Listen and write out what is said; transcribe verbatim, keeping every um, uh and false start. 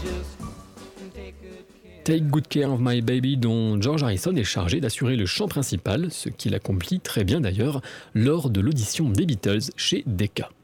Take Good Care of My Baby, dont George Harrison est chargé d'assurer le chant principal, ce qu'il accomplit très bien d'ailleurs lors de l'audition des Beatles chez Decca.